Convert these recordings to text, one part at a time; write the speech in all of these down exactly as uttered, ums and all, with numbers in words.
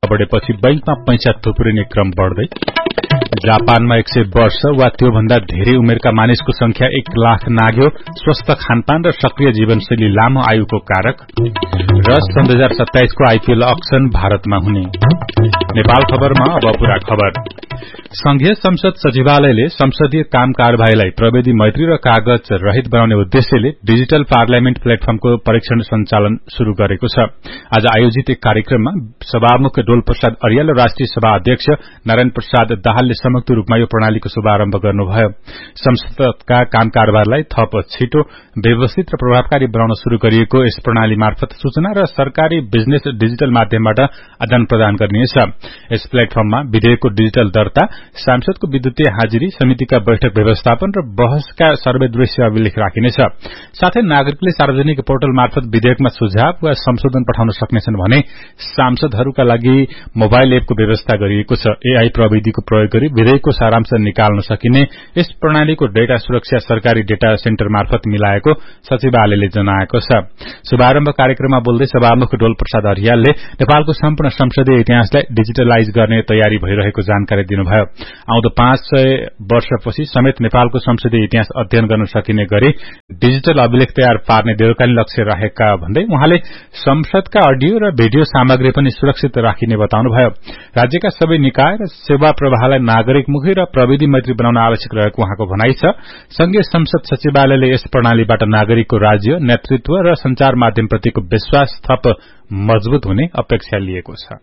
बढेपछि बैंकमा पैसा थुप्रिने क्रम बढ्दै जापानमा एक सय वर्ष वा त्योभन्दा धेरै उमेरका मानिसको संख्या एक लाख नाग्यो स्वस्थ खानपान र सक्रिय जीवनशैली लामो आयुको कारक र सन् दुई हजार सत्ताइस को आईपीएल अक्सन भारतमा हुने नेपाल खबरमा अब पूरा खबर संघीय संसद सचिवालयले संसदीय काम कार्यवाहीलाई प्रविधि मैत्री र कागज रहित बनाउने उद्देश्यले डिजिटल पार्लियामेन्ट प्लेटफर्मको परीक्षण सञ्चालन शुरू गरेको छ। आज आयोजित एक कार्यक्रममा सभामुख डोल प्रसाद अर्याल र राष्ट्रिय सभा अध्यक्ष नारायण प्रसाद दाहालले संयुक्त रूपमा यो प्रणालीको शुभारम्भ गर्नुभयो। संसदका काम कार्यभारलाई थप छिटो व्यवस्थित र प्रभावकारी बनाउन शुरू गरिएको यस प्रणाली मार्फत सूचना र सरकारी बिजनेस डिजिटल माध्यमबाट आदान प्रदान गरिनेछ। यस प्लेटफर्ममा विधेयकको डिजिटल दर्ता, सांसदको विद्युतीय हाजिरी, समितिका बैठक व्यवस्थापन र बहसका सर्वदृश्य अभिलेख राखिनेछ। साथै नागरिकले सार्वजनिक पोर्टल मार्फत विधेयकमा सुझाव वा संशोधन पठाउन सक्नेछन् भने सांसदहरूका लागि मोबाइल एपको व्यवस्था गरिएको छ। एआई प्रविधिको प्रयोग गरी विधेयकको सारांश निकाल्न सकिने यस प्रणालीको डेटा सुरक्षा सरकारी डेटा सेन्टर मार्फत मिलाएको सचिवालयले जनाएको छ। शुभारम्भ कार्यक्रममा बोल्दै सभामुख डोल प्रसाद अर्यालले नेपालको सम्पूर्ण संसदीय इतिहासलाई डिजिटलाइज गर्ने तयारी भइरहेको जानकारी दिनुभयो। आउँदो पाँच सय वर्षपछि समेत नेपालको संसदीय इतिहास अध्ययन गर्न सकिने गरी डिजिटल अभिलेख तयार पार्ने दीर्घकालीन लक्ष्य रहेका भन्दै उहाँले संसदका अडियो र भिडियो सामग्री पनि सुरक्षित राखिने बताउनुभयो। राज्यका सबै निकाय र सेवा प्रवाहलाई नागरिकमुखी र प्रविधि मैत्री बनाउन आवश्यक रहेको उहाँको भनाइ छ। संघीय संसद सचिवालयले यस प्रणालीबाट नागरिकको राज्य नेतृत्व र संचार माध्यमप्रतिको विश्वास थप मजबूत हुने अपेक्षा लिएको छ।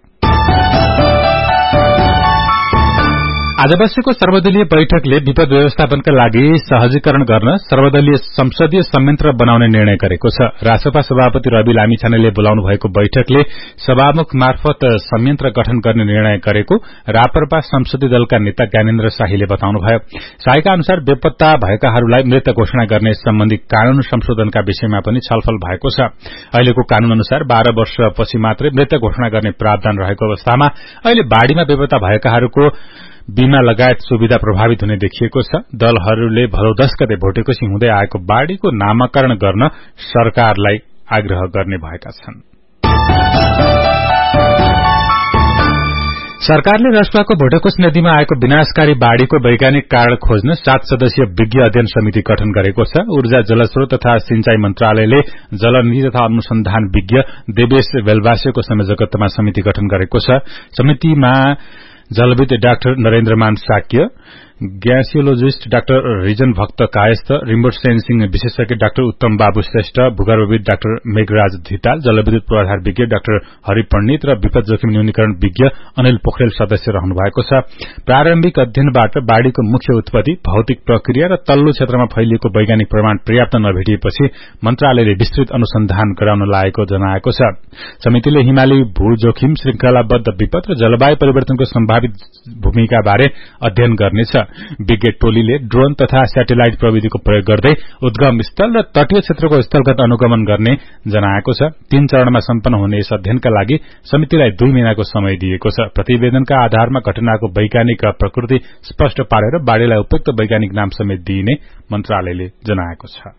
आज बसेको सर्वदलीय बैठकले विपद व्यवस्थापनका लागि सहजीकरण गर्न सर्वदलीय संसदीय संयन्त्र बनाउने निर्णय गरेको छ। रासपा सभापति रवि लामिछानेले बोलाउनु भएको बैठकले सभामुख मार्फत संयन्त्र गठन गर्ने निर्णय गरेको रापरपा संसदीय दलका नेता ज्ञानेन्द्र शाहीले बताउनुभयो। शाहीका अनुसार बेपत्ता भएकाहरूलाई मृत घोषणा गर्ने सम्बन्धी कानून संशोधनका विषयमा पनि छलफल भएको छ। अहिलेको कानून अनुसार बाह्र वर्षपछि मात्रै मृत घोषणा गर्ने प्रावधान रहेको अवस्थामा अहिले बाढ़ीमा बेपत्ता भएकाहरूको बीमा लगायत सुविधा प्रभावित हुने देखिएको छ। दलहरूले भदौ दश गते भोटेकोशी हुँदै आएको बाढ़ीको नामाकरण गर्न सरकारलाई आग्रह गर्ने भएका छन्। सरकारले रसुवाको भोटेकोश नदीमा आएको विनाशकारी बाढ़ीको वैज्ञानिक कारण खोज्न सात सदस्यीय विज्ञ अध्ययन समिति गठन गरेको छ। ऊर्जा जलस्रोत तथा सिंचाई मन्त्रालयले जलनिधि तथा अनुसन्धान विज्ञ देवेश बेलवासेको संयोजकत्वमा समिति गठन गरेको छ। समितिमा जलविद डाक्टर नरेन्द्रमान साक्य, ग्यासियोलोजिस्ट डाक्टर रिजन भक्त कायस्थ, रिमोट सेन्सिङ विशेषज्ञ डाक्टर उत्तम बाबु श्रेष्ठ, भूगर्भविद डाक्टर मेघराज धिताल, जलविद्युत पूर्वाधार विज्ञ डाक्टर हरि पण्डित र विपद जोखिम न्यूनीकरण विज्ञ अनिल पोखरेल सदस्य रहनु भएको छ। प्रारम्भिक अध्ययनबाट बाढ़ीको मुख्य उत्पत्ति, भौतिक प्रक्रिया र तल्लो क्षेत्रमा फैलिएको वैज्ञानिक प्रमाण पर्याप्त नभेटिएपछि मन्त्रालयले विस्तृत अनुसन्धान गराउन लागेको जनाएको छ। समितिले हिमाली भू जोखिम, श्रृंखलाबद्ध विपद र जलवायु परिवर्तनको सम्भावित भूमिकाबारे अध्ययन गर्नेछ। विज्ञ टोलीले ड्रोन तथा स्याटेलाइट प्रविधिको प्रयोग गर्दै उद्गम स्थल र तटीय क्षेत्रको स्थलगत अनुगमन गर्ने जनाएको छ। तीन चरणमा सम्पन्न हुने यस अध्ययनका लागि समितिलाई दुई महिनाको समय दिएको छ। प्रतिवेदनका आधारमा घटनाको वैज्ञानिक प्रकृति स्पष्ट पारेर बाढ़ीलाई उपयुक्त वैज्ञानिक नाम समेत दिइने मन्त्रालयले जनाएको छ।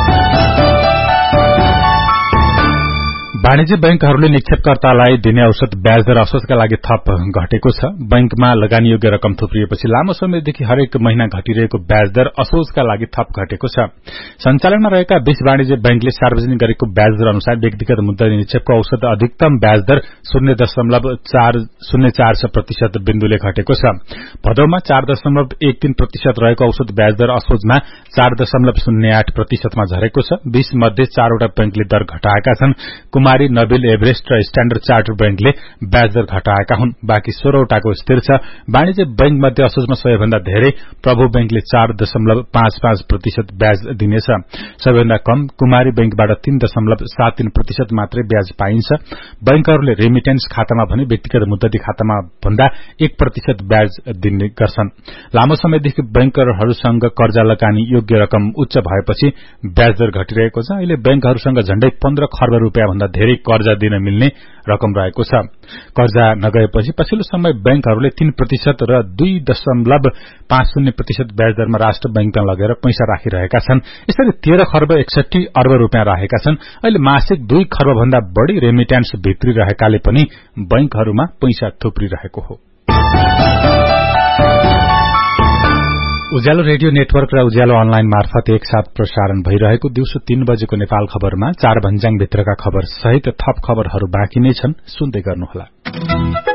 वाणिज्य बैंकहरूले निक्षेपकर्तालाई दिने औसत ब्याज दर असोजका लागि थप घटेको छ। बैंकमा लगानीयोग्य रकम थुप्रिएपछि लामो समयदेखि हरेक महिना घटिरहेको ब्याज दर असोजका लागि थप घटेको छ। सञ्चालनमा रहेका बीस वाणिज्य बैंकले सार्वजनिक गरेको ब्याज दर अनुसार व्यक्तिगत मुद्दती निक्षेपको औसत अधिकतम ब्याज दर शून्य दशमलव चार शून्य चार प्रतिशत बिन्दुले घटेको छ। भदौमा चार दशमलव एक तीन प्रतिशत रहेको औसत ब्याज दर असोजमा चार दशमलव शून्य आठ प्रतिशतमा झरेको छ। बीस मध्ये चारवटा बैंकले दर घटाएका छन्। कुमारी, नबिल, एभरेस्ट र स्ट्याण्डर्ड चार्टर बैंकले ब्याज दर घटाएका हुन्। बाँकी सोह्रवटाको स्थिर छ। वाणिज्य बैंक मध्ये असोजमा सबैभन्दा धेरै प्रभु बैंकले चार दशमलव पाँच पाँच प्रतिशत ब्याज दिनेछ। सबैभन्दा कम कुमारी बैंकबाट तीन दशमलव सात तीन प्रतिशत मात्रै ब्याज पाइन्छ। बैंकहरूले रेमिटेन्स खातामा भने व्यक्तिगत मुद्दती खातामा भन्दा एक प्रतिशत ब्याज दिने गर्छन्। लामो समयदेखि बैंकरहरूसँग कर्जा लगानी योग्य रकम उच्च भएपछि ब्याज दर घटिरहेको छ। अहिले बैंकहरूसँग झण्डै पन्ध्र खर्ब रूपियाँ भन्दा धेरै कर्जा दिन मिल्ने रकम रहेको छ। कर्जा नगएपछि पछिल्लो समय बैंकहरूले तीन प्रतिशत र दुई दशमलव पाँच शून्य प्रतिशत ब्याज दरमा राष्ट्र बैंकमा लगेर पैसा राखिरहेका छन्। यसरी तेह्र खर्ब एकसठी अर्ब रूपियाँ राखेका छन्। अहिले मासिक दुई खर्ब भन्दा बढ़ी रेमिट्यान्स भित्री रहेकाले पनि बैंकहरूमा पैसा थुप्रिरहेको हो। उज्यालो रेडियो नेटवर्क र उज्यालो अनलाइन मार्फत एकसाथ प्रसारण भइरहेको दिउँसो तीन बजेको नेपाल खबरमा चार भन्ज्याङ भित्रका खबर सहित थप खबरहरू बाँकी नै छन्, सुन्दै गर्नुहोला।